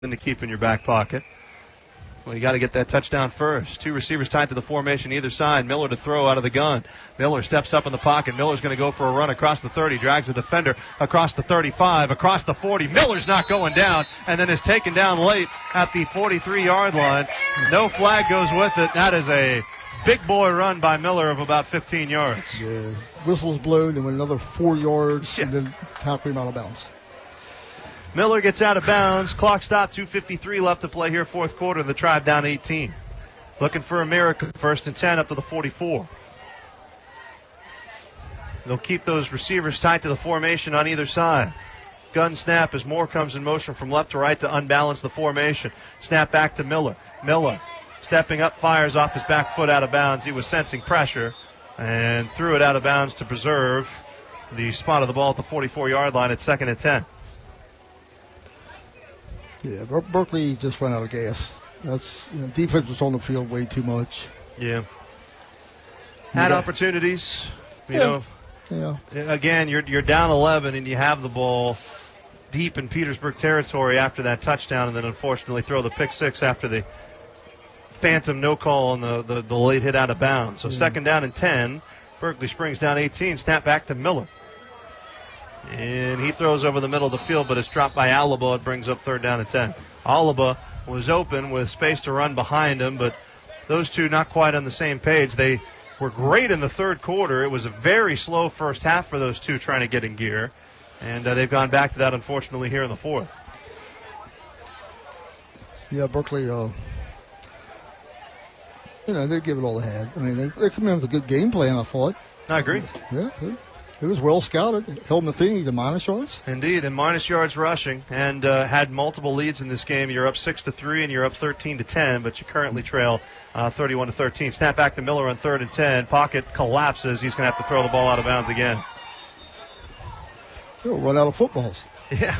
to keep in your back pocket. Well, you got to get that touchdown first. Two receivers tied to the formation either side. Miller to throw out of the gun. Miller steps up in the pocket. Miller's going to go for a run across the 30. Drags the defender across the 35, across the 40. Miller's not going down, and then is taken down late at the 43-yard line. No flag goes with it. That is a big boy run by Miller of about 15 yards. Yeah. Whistle was blown, and went another 4 yards, and then tackle him out of bounds. Miller gets out of bounds. Clock stop, 2:53 left to play here, fourth quarter. The Tribe down 18. Looking for a miracle. 1st and 10 up to the 44. They'll keep those receivers tight to the formation on either side. Gun snap as Moore comes in motion from left to right to unbalance the formation. Snap back to Miller. Miller stepping up, fires off his back foot out of bounds. He was sensing pressure and threw it out of bounds to preserve the spot of the ball at the 44-yard line at 2nd and 10. Yeah, Berkeley just ran out of gas. Defense was on the field way too much. Yeah. Had opportunities. You know. Yeah. Again, you're down 11 and you have the ball deep in Petersburg territory after that touchdown, and then unfortunately throw the pick six after the phantom no call on the late hit out of bounds. So 2nd down and 10. Berkeley Springs down 18. Snap back to Miller. And he throws over the middle of the field, but it's dropped by Alaba. It brings up 3rd down and 10. Alaba was open with space to run behind him, but those two not quite on the same page. They were great in the third quarter. It was a very slow first half for those two trying to get in gear, and they've gone back to that, unfortunately, here in the fourth. Yeah, Berkeley, they give it all they had. I mean, they come in with a good game plan, I thought. I agree. Yeah, it was well scouted. Held Matheny to minus yards. Indeed, and minus yards rushing, and had multiple leads in this game. You're up 6-3, and you're up 13-10, but you currently trail 31-13. Snap back to Miller on 3rd and 10. Pocket collapses. He's going to have to throw the ball out of bounds again. They'll run out of footballs. Yeah.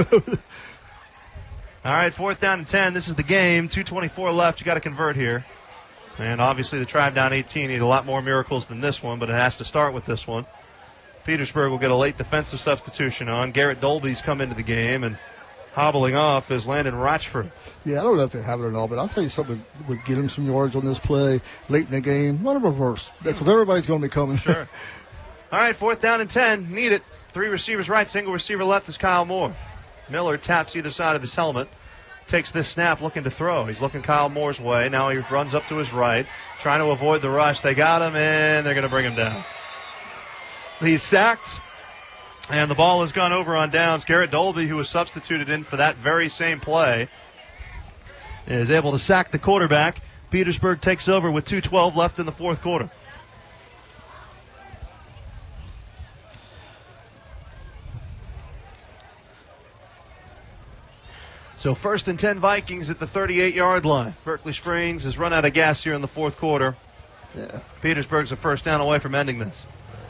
All right, 4th down and 10. This is the game. 2:24 left. You got to convert here. And obviously the Tribe down 18 need a lot more miracles than this one, but it has to start with this one. Petersburg will get a late defensive substitution on. Garrett Dolby's come into the game, and hobbling off is Landon Rochford. Yeah, I don't know if they have it or not, but I'll tell you something would get him some yards on this play late in the game. Run a reverse, because everybody's going to be coming. Sure. All right, 4th down and 10. Need it. 3 receivers right, single receiver left is Kyle Moore. Miller taps either side of his helmet. Takes this snap looking to throw. He's looking Kyle Moore's way. Now he runs up to his right, trying to avoid the rush. They got him, and they're going to bring him down. He's sacked, and the ball has gone over on downs. Garrett Dolby, who was substituted in for that very same play, is able to sack the quarterback. Petersburg takes over with 2:12 left in the fourth quarter. So 1st and 10 Vikings at the 38-yard line. Berkeley Springs has run out of gas here in the fourth quarter. Yeah. Petersburg's a 1st down away from ending this.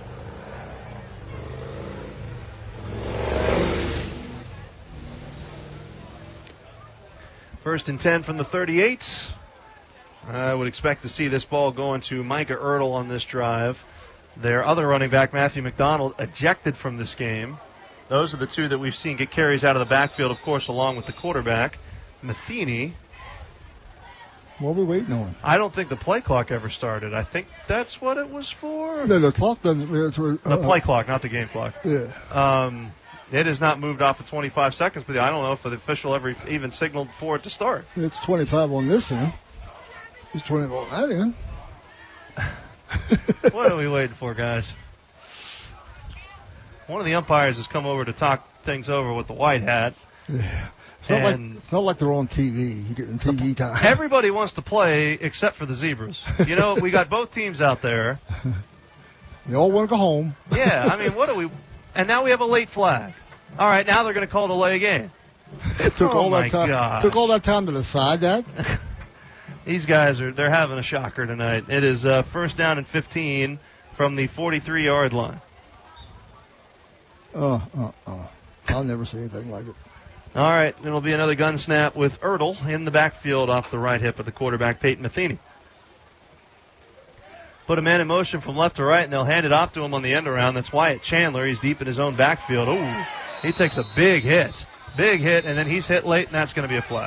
First and 10 from the 38. I would expect to see this ball going to Micah Ertl on this drive. Their other running back, Matthew McDonald, ejected from this game. Those are the two that we've seen get carries out of the backfield, of course, along with the quarterback, Matheny. What are we waiting on? I don't think the play clock ever started. I think that's what it was for. No, the clock doesn't. The play clock, not the game clock. Yeah. It has not moved off of 25 seconds, but I don't know if the official ever even signaled for it to start. It's 25 on this end. It's 20 on that end. What are we waiting for, guys? One of the umpires has come over to talk things over with the white hat. Yeah. It's not like they're on TV. You're getting TV time. Everybody wants to play except for the Zebras. You know, we got both teams out there. They all want to go home. Yeah, I mean, what do we... And now we have a late flag. All right, now they're going to call the delay game. It took all that time. Gosh. Took all that time to decide that. These guys they're having a shocker tonight. It is 1st down and 15 from the 43-yard line. I'll never see anything like it. All right, it'll be another gun snap with Ertl in the backfield off the right hip of the quarterback, Peyton Matheny. Put a man in motion from left to right, and they'll hand it off to him on the end around. That's Wyatt Chandler. He's deep in his own backfield. Ooh, he takes a big hit. Big hit, and then he's hit late, and that's going to be a flag.